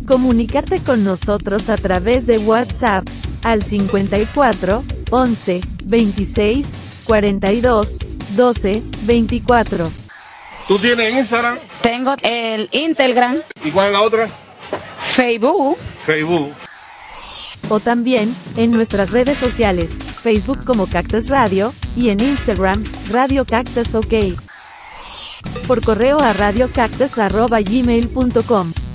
Comunicarte con nosotros a través de WhatsApp al 54 11 26 42 12 24. ¿Tú tienes Instagram? Tengo el Instagram. ¿Y cuál es la otra? Facebook. O también en nuestras redes sociales, Facebook como Cactus Radio y en Instagram, Radio Cactus OK. Por correo a radiocactus@gmail.com.